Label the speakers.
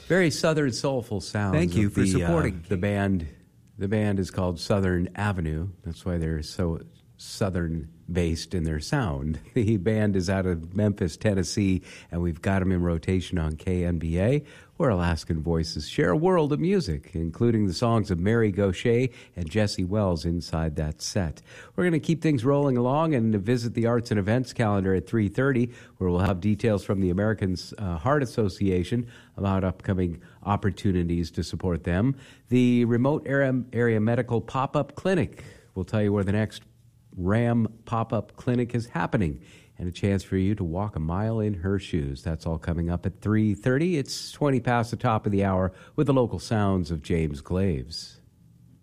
Speaker 1: Very southern soulful sounds.
Speaker 2: Thank you for supporting
Speaker 1: the band. The band is called Southern Avenue. That's why they're so southern-based in their sound. The band is out of Memphis, Tennessee, and we've got them in rotation on KNBA, where Alaskan voices share a world of music, including the songs of Mary Gaucher and Jesse Wells inside that set. We're going to keep things rolling along and visit the arts and events calendar at 3:30, where we'll have details from the American Heart Association about upcoming opportunities to support them. The remote area medical pop-up clinic will tell you where the next RAM pop-up clinic is happening, and a chance for you to walk a mile in her shoes. That's all coming up at 3:30. It's 20 past the top of the hour with the local sounds of James Glaves.